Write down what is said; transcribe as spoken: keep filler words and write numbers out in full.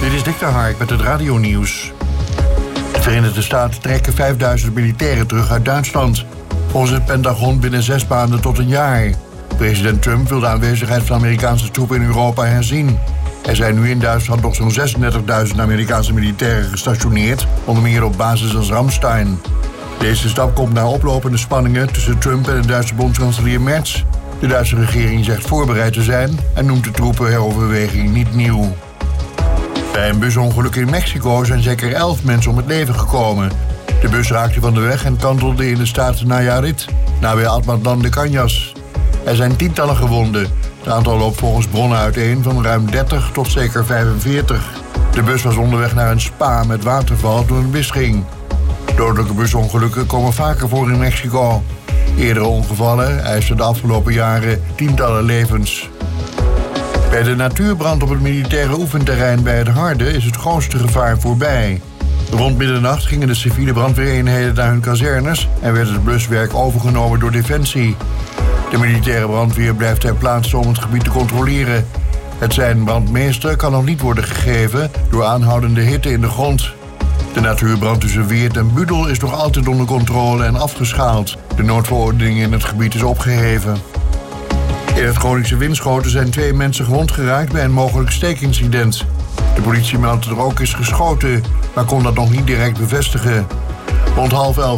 Dit is Dick de Hark met het radionieuws. De Verenigde Staten trekken vijfduizend militairen terug uit Duitsland. Volgens het Pentagon binnen zes maanden tot een jaar. President Trump wil de aanwezigheid van Amerikaanse troepen in Europa herzien. Er zijn nu in Duitsland nog zo'n zesendertigduizend Amerikaanse militairen gestationeerd, onder meer op basis als Ramstein. Deze stap komt na oplopende spanningen tussen Trump en de Duitse bondskanselier Merz. De Duitse regering zegt voorbereid te zijn en noemt de troepenheroverweging niet nieuw. Bij een busongeluk in Mexico zijn zeker elf mensen om het leven gekomen. De bus raakte van de weg en kantelde in de staat Nayarit, nabij Atmatlan de Cañas. Er zijn tientallen gewonden. Het aantal loopt volgens bronnen uiteen van ruim dertig tot zeker vijfenveertig. De bus was onderweg naar een spa met waterval toen het misging. Dodelijke busongelukken komen vaker voor in Mexico. Eerdere ongevallen eisten de afgelopen jaren tientallen levens. Bij de natuurbrand op het militaire oefenterrein bij het Harde is het grootste gevaar voorbij. Rond middernacht gingen de civiele brandweereenheden naar hun kazernes en werd het bluswerk overgenomen door Defensie. De militaire brandweer blijft ter plaatse om het gebied te controleren. Het zijn brandmeester kan nog niet worden gegeven door aanhoudende hitte in de grond. De natuurbrand tussen Weert en Budel is nog altijd onder controle en afgeschaald. De noodverordening in het gebied is opgeheven. In het Groningse Winschoten zijn twee mensen gewond geraakt bij een mogelijk steekincident. De politie meldt dat er ook is geschoten, maar kon dat nog niet direct bevestigen. Rond half elf